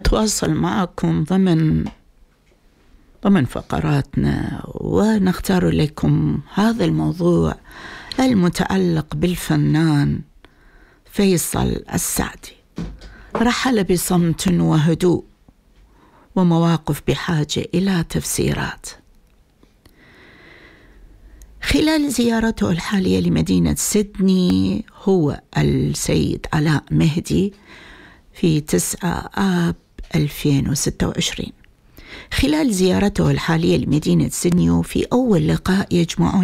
نتواصل معكم ضمن فقراتنا، ونختار لكم هذا الموضوع المتعلق بالفنان فيصل السعدي. رحل بصمت وهدوء ومواقف بحاجة إلى تفسيرات. خلال زيارته الحالية لمدينة سيدني هو السيد علاء مهدي في 9 آب 2026. خلال زيارته الحالية لمدينة سيدني، في أول لقاء يجمعون